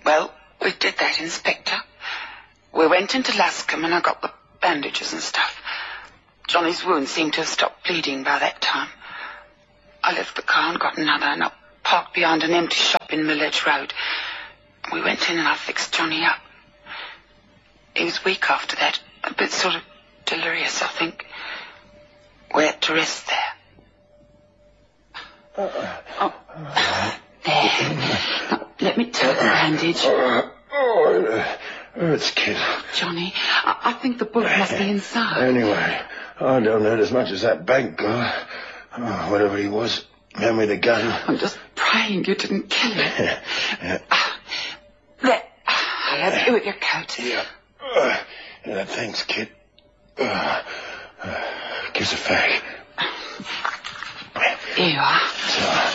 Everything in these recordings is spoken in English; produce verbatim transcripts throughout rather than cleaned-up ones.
Well, we did that, Inspector. We went into Lascombe and I got the bandages and stuff. Johnny's wound seemed to have stopped bleeding by that time. I left the car and got another and I parked behind an empty shop in Milledge Road. We went in and I fixed Johnny up. He was weak after that, a bit sort of delirious, I think. We had to rest there. Oh, there. Now, let me take the bandage. Oh, it hurts, kid. Johnny, I, I think the bullet must be inside. Anyway, I don't hurt as much as that bank guy. Oh, whatever he was, hand me the gun. I'm just praying you didn't kill him. Yeah. There, I'll help you with your coat. Yeah. Uh, yeah, thanks, kid. Uh, uh, gives a fag. Here you are. So,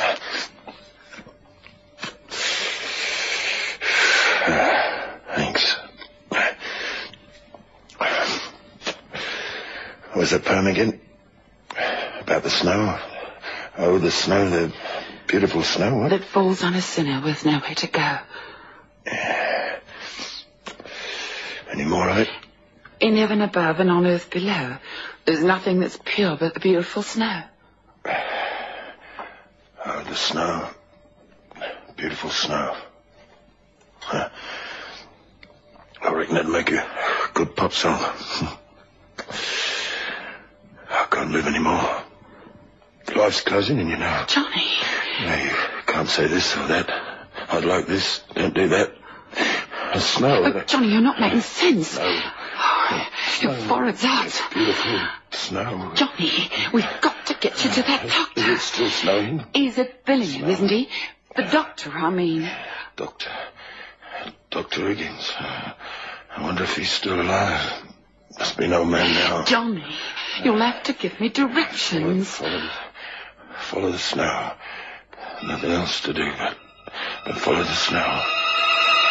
thanks. What was that poem again? About the snow? Oh, the snow, the beautiful snow, what? That falls on a sinner with nowhere to go. Any more of it? In heaven above and on earth below, there's nothing that's pure but the beautiful snow. Oh, the snow. Beautiful snow. Huh. I reckon that'd make a good pop song. I can't live anymore. Life's closing in, you know. Johnny. No, you can't say this or that. I'd like this. Don't do that. The snow. Oh, Johnny, you're not making sense. No. Oh, your forehead's out. Beautiful snow. Johnny, we've got to get you to that doctor. Is it still snowing? He's at Billingham, isn't he? The doctor, I mean. Doctor. Doctor Higgins. Uh, I wonder if he's still alive. Must be no man now. Johnny, you'll have to give me directions. Follow, follow the snow. Nothing else to do but, but follow the snow.